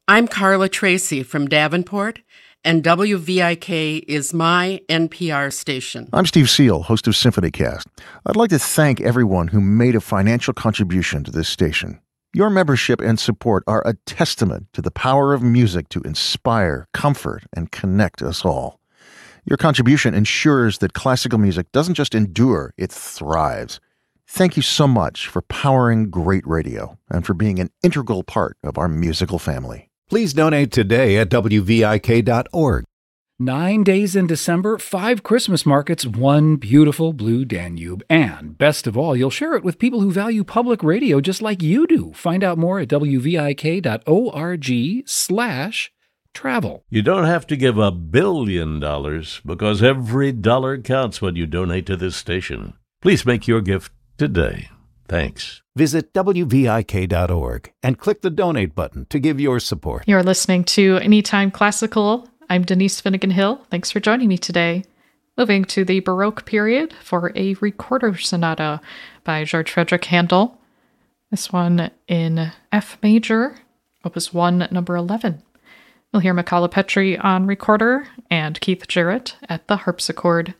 I'm Carla Tracy from Davenport, and WVIK is my NPR station. I'm Steve Seal, host of SymphonyCast. I'd like to thank everyone who made a financial contribution to this station. Your membership and support are a testament to the power of music to inspire, comfort, and connect us all. Your contribution ensures that classical music doesn't just endure, it thrives. Thank you so much for powering great radio and for being an integral part of our musical family. Please donate today at WVIK.org. 9 days in December, 5 Christmas markets, 1 beautiful blue Danube. And best of all, you'll share it with people who value public radio just like you do. Find out more at WVIK.org/travel. You don't have to give $1 billion because every dollar counts when you donate to this station. Please make your gift today. Thanks. Visit WVIK.org and click the donate button to give your support. You're listening to Anytime Classical. I'm Denise Finnegan Hill. Thanks for joining me today. Moving to the Baroque period for a recorder sonata by Georg Friedrich Handel. This one in F major, Opus 1, number 11. We'll hear Michala Petri on recorder and Keith Jarrett at the harpsichord.